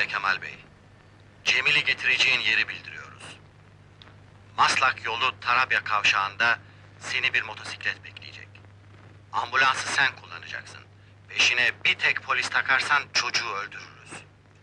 Kemal Bey. Cemil'i getireceğin yeri bildiriyoruz. Maslak yolu Tarabya kavşağında seni bir motosiklet bekleyecek. Ambulansı sen kullanacaksın. Peşine bir tek polis takarsan çocuğu öldürürüz.